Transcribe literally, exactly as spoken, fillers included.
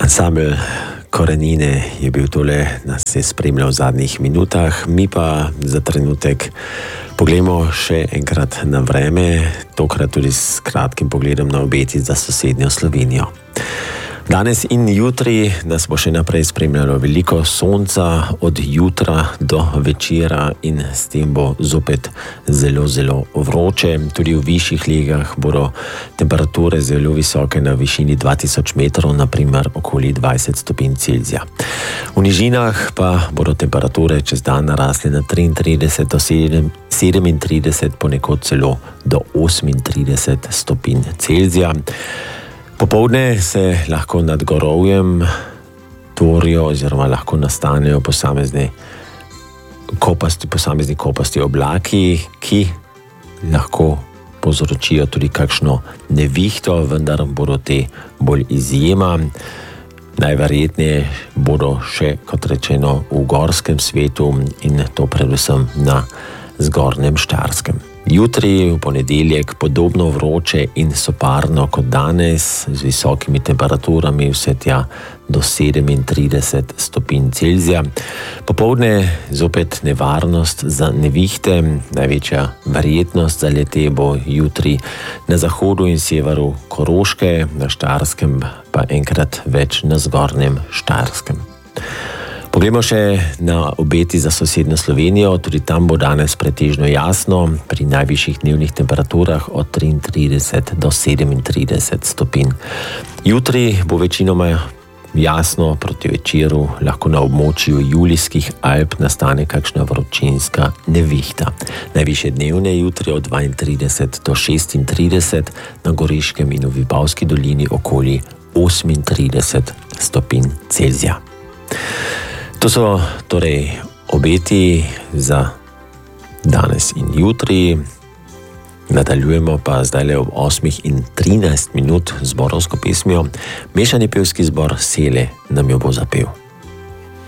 Ansambel Korenine je bil tole, nas je spremljal v zadnjih minutah, mi pa za trenutek poglejmo še enkrat na vreme, tokrat tudi s kratkim pogledom na obeti za sosednjo Slovenijo. Danes in jutri nas bo še naprej spremljalo veliko sonca od jutra do večera in s tem bo zopet zelo, zelo vroče. Tudi v višjih legah bodo temperature zelo visoke na višini dva tisoč metrov, naprimer okoli dvajset stopinj Celzija. V nižinah pa bodo temperature čez dan narasle na triintrideset do sedemintrideset, ponekod celo do osemintrideset stopinj Celzija. Popoldne se lahko nad gorovjem tvorijo oziroma lahko nastanejo posamezne kopasti, posamezni kopasti oblaki, ki lahko povzročijo tudi kakšno nevihto, vendar bodo te bolj izjema. Najverjetneje bodo še, kot rečeno, v gorskem svetu in to predvsem na zgornjem Štajerskem. Jutri, v ponedeljek, podobno vroče in soparno kot danes, z visokimi temperaturami vse tja do sedemintrideset stopinj Celzija. Popoldne zopet nevarnost za nevihte, največja verjetnost za le-te bo jutri na zahodu in severu Koroške, na Štajerskem pa enkrat več na zgornjem Štajerskem. Poglejmo še na obeti za sosednjo Slovenijo, tudi tam bo danes pretežno jasno, pri najvišjih dnevnih temperaturah od triintrideset do sedemintrideset stopinj. Jutri bo večinoma jasno, proti večeru lahko na območju Julijskih Alp nastane kakšna vročinska nevihta. Najvišje dnevne jutri od dvaintrideset do šestintrideset, na Goriškem in v Vipavski dolini okoli osemintrideset stopinj Celzija. To so torej obeti za danes in jutri. Nadaljujemo pa zdajle ob osmih in trinajst minut z zborovsko pesmijo. Mešani pevski zbor Sele nam jo bo zapel.